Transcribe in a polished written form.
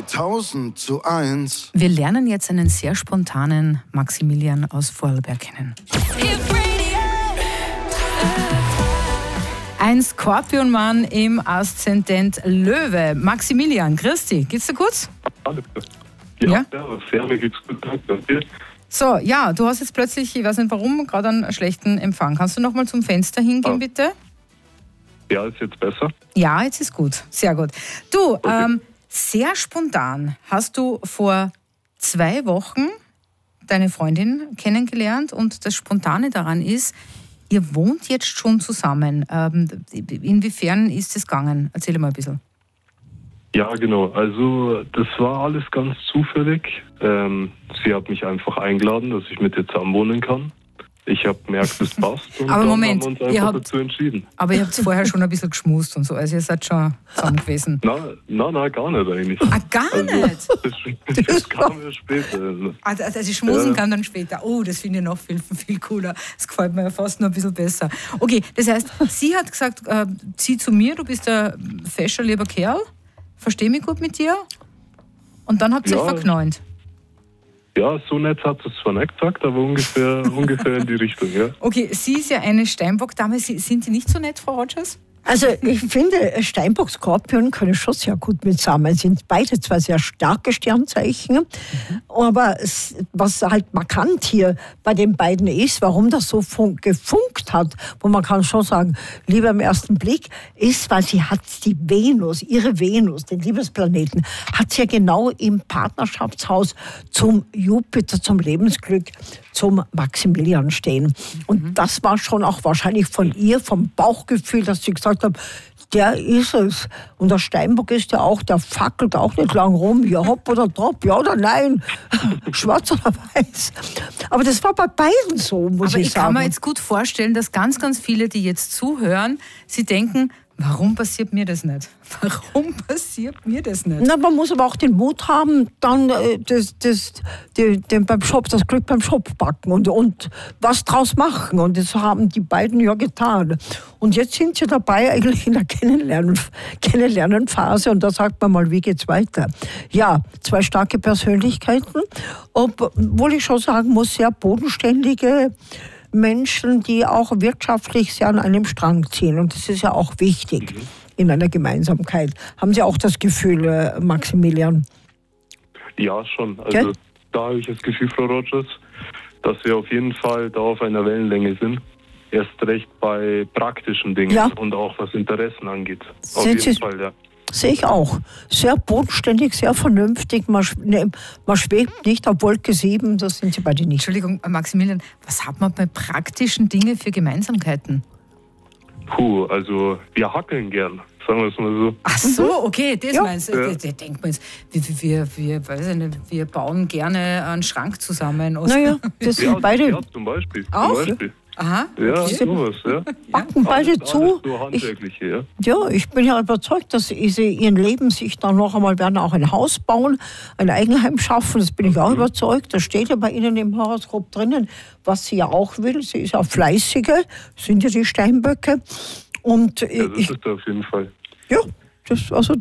1000:1. Wir lernen jetzt einen sehr spontanen Maximilian aus Vorarlberg kennen. Ein Skorpionmann im Aszendent Löwe. Maximilian, grüß dich. Geht's dir gut? Alles klar. Ja? Ja, mir geht's gut. Danke. So, ja, du hast jetzt plötzlich, ich weiß nicht warum, gerade einen schlechten Empfang. Kannst du noch mal zum Fenster hingehen, bitte? Ja, ist jetzt besser? Ja, jetzt ist gut. Sehr gut. Du, Okay. sehr spontan hast du vor 2 Wochen deine Freundin kennengelernt und das Spontane daran ist, ihr wohnt jetzt schon zusammen. Inwiefern ist es gegangen? Erzähl mal ein bisschen. Ja, genau. Also das war alles ganz zufällig. Sie hat mich einfach eingeladen, dass ich mit ihr zusammen wohnen kann. Ich habe gemerkt, das passt und Aber dann Moment, haben wir uns einfach dazu entschieden. Aber ihr habt vorher schon ein bisschen geschmust und so, also ihr seid schon zusammen gewesen. Nein, gar nicht eigentlich. Ah, gar nicht? Das kam ja später. Also Schmusen kam dann später. Oh, das finde ich noch viel, viel cooler. Das gefällt mir ja fast noch ein bisschen besser. Okay, das heißt, sie hat gesagt, zieh zu mir, du bist ein fescher, lieber Kerl, verstehe mich gut mit dir. Und dann habt ihr euch verknallt. Ja, so nett hat sie es zwar nicht gesagt, aber ungefähr in die Richtung, ja. Okay, sie ist ja eine Steinbock-Dame. Sind Sie nicht so nett, Frau Rogers? Also ich finde, Steinbock, Skorpion können schon sehr gut mitsammen. Sind beide zwar sehr starke Sternzeichen, aber was halt markant hier bei den beiden ist, warum das so gefunkt hat, wo man kann schon sagen, Liebe am ersten Blick, ist, weil sie hat die Venus, ihre Venus, den Liebesplaneten, hat sie ja genau im Partnerschaftshaus zum Jupiter, zum Lebensglück, zum Maximilian stehen. Und das war schon auch wahrscheinlich von ihr, vom Bauchgefühl, dass sie gesagt hat, der ist es. Und der Steinbock ist ja auch, der fackelt auch nicht lang rum, ja hopp oder drop, ja oder nein, schwarz oder weiß. Aber das war bei beiden so, muss ich sagen. Aber ich kann mir jetzt gut vorstellen, dass ganz, ganz viele, die jetzt zuhören, sie denken, warum passiert mir das nicht? Warum passiert mir das nicht? Na, man muss aber auch den Mut haben, dann beim Shop, das Glück beim Shop backen und was draus machen. Und das haben die beiden ja getan. Und jetzt sind sie dabei eigentlich in der Kennenlernenphase und da sagt man mal, wie geht's weiter? Ja, 2 starke Persönlichkeiten, obwohl ich schon sagen muss, sehr bodenständige Menschen, die auch wirtschaftlich sehr an einem Strang ziehen. Und das ist ja auch wichtig in einer Gemeinsamkeit. Haben Sie auch das Gefühl, Maximilian? Ja, schon. Also da habe ich das Gefühl, Frau Rogers, dass wir auf jeden Fall da auf einer Wellenlänge sind. Erst recht bei praktischen Dingen und auch was Interessen angeht. Auf jeden Fall, ja. Sehe ich auch. Sehr bodenständig, sehr vernünftig. Man schwebt nicht auf Wolke 7, das sind Sie beide nicht. Entschuldigung, Maximilian, was hat man bei praktischen Dingen für Gemeinsamkeiten? Also wir hackeln gern, sagen wir es mal so. Ach so, okay, das meinst du. Da denkt man jetzt, wir bauen gerne einen Schrank zusammen. Naja, das sind beide. Ja, zum Beispiel. Auch? Zum Beispiel. Aha. Ja, sowas, ja. Backen beide zu. So handwerkliche, ja. Ja, ich bin ja überzeugt, dass sie ihren Leben sich dann noch einmal werden auch ein Haus bauen, ein Eigenheim schaffen. Das bin ich auch überzeugt. Das steht ja bei Ihnen im Horoskop drinnen, was sie ja auch will. Sie ist ja fleißige, sind ja die Steinböcke. Und das ist auf jeden Fall. Ja, das